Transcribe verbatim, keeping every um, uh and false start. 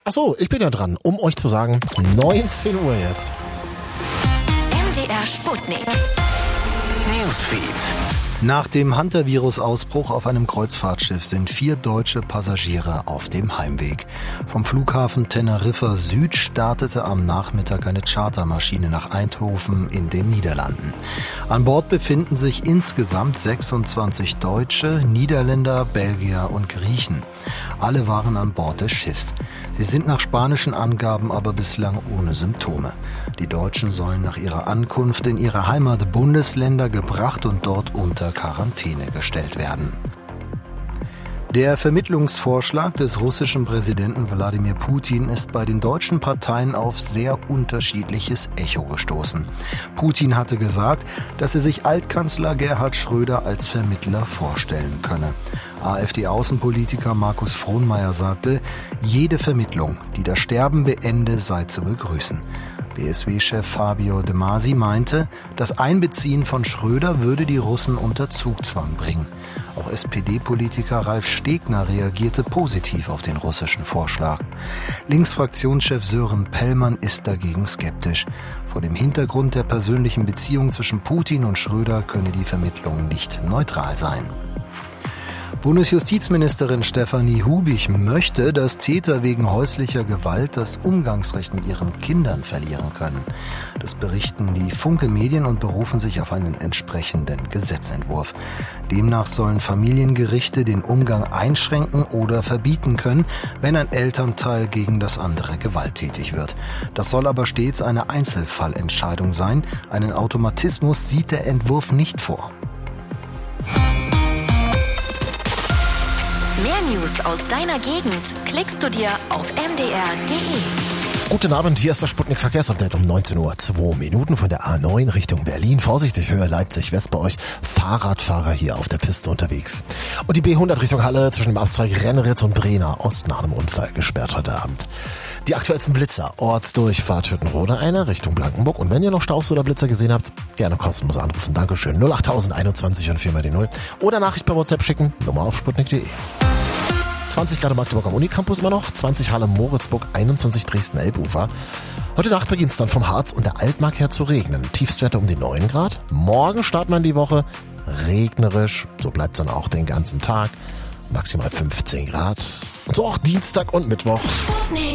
Ach so, ich bin ja dran, um euch zu sagen, neunzehn Uhr jetzt. M D R Sputnik. Newsfeed. Nach dem Hunter-Virus-Ausbruch auf einem Kreuzfahrtschiff sind vier deutsche Passagiere auf dem Heimweg. Vom Flughafen Teneriffa Süd startete am Nachmittag eine Chartermaschine nach Eindhoven in den Niederlanden. An Bord befinden sich insgesamt sechsundzwanzig Deutsche, Niederländer, Belgier und Griechen. Alle waren an Bord des Schiffs. Sie sind nach spanischen Angaben aber bislang ohne Symptome. Die Deutschen sollen nach ihrer Ankunft in ihre Heimatbundesländer gebracht und dort unter Quarantäne gestellt werden. Der Vermittlungsvorschlag des russischen Präsidenten Wladimir Putin ist bei den deutschen Parteien auf sehr unterschiedliches Echo gestoßen. Putin hatte gesagt, dass er sich Altkanzler Gerhard Schröder als Vermittler vorstellen könne. AfD-Außenpolitiker Markus Frohnmayer sagte, jede Vermittlung, die das Sterben beende, sei zu begrüßen. B S W-Chef Fabio De Masi meinte, das Einbeziehen von Schröder würde die Russen unter Zugzwang bringen. Auch S P D-Politiker Ralf Stegner reagierte positiv auf den russischen Vorschlag. Linksfraktionschef Sören Pellmann ist dagegen skeptisch. Vor dem Hintergrund der persönlichen Beziehung zwischen Putin und Schröder könne die Vermittlung nicht neutral sein. Bundesjustizministerin Stefanie Hubich möchte, dass Täter wegen häuslicher Gewalt das Umgangsrecht mit ihren Kindern verlieren können. Das berichten die Funke-Medien und berufen sich auf einen entsprechenden Gesetzentwurf. Demnach sollen Familiengerichte den Umgang einschränken oder verbieten können, wenn ein Elternteil gegen das andere gewalttätig wird. Das soll aber stets eine Einzelfallentscheidung sein. Einen Automatismus sieht der Entwurf nicht vor. Mehr News aus deiner Gegend klickst du dir auf m d r punkt d e. Guten Abend, hier ist das Sputnik Verkehrsupdate um neunzehn Uhr zwei Minuten von der A neun Richtung Berlin. Vorsichtig, Höhe Leipzig West bei euch. Fahrradfahrer hier auf der Piste unterwegs. Und die B hundert Richtung Halle zwischen dem Abzweig Renneritz und Brena Ost nach einem Unfall gesperrt heute Abend. Die aktuellsten Blitzer, Ortsdurchfahrt Hüttenrode eine Richtung Blankenburg. Und wenn ihr noch Staus oder Blitzer gesehen habt, gerne kostenlos anrufen. Dankeschön. null acht einundzwanzig und vier mal die null. Oder Nachricht per WhatsApp schicken. Nummer auf sputnik punkt d e. zwanzig Grad Magdeburg am Unicampus immer noch, zwanzig Halle Moritzburg, einundzwanzig Dresden Elbufer. Heute Nacht beginnt es dann vom Harz und der Altmark her zu regnen. Tiefstwerte um die neun Grad. Morgen starten wir in die Woche regnerisch, so bleibt es dann auch den ganzen Tag. Maximal fünfzehn Grad. Und so auch Dienstag und Mittwoch. Sputnik.